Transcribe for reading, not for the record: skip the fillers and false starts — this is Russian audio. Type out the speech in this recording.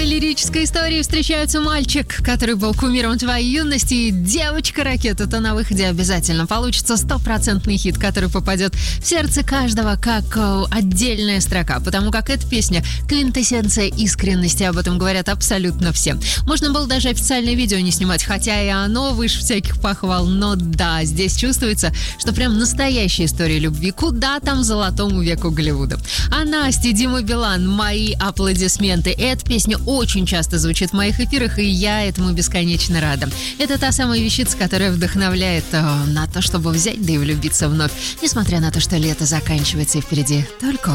лирической истории встречаются мальчик, который был кумиром твоей юности, и девочка-ракета, то на выходе обязательно получится стопроцентный хит, который попадет в сердце каждого как отдельная строка, потому как эта песня — квинтэссенция искренности, об этом говорят абсолютно все. Можно было даже официальное видео не снимать, хотя и оно выше всяких похвал, но да, здесь чувствуется, что прям настоящая история любви, куда там золотому веку Голливуда. А Настя, Дима Билан, мои аплодисменты. Эта песня очень часто звучит в моих эфирах, и я этому бесконечно рада. Это та самая вещица, которая вдохновляет на то, чтобы взять да и влюбиться вновь, несмотря на то, что лето заканчивается и впереди только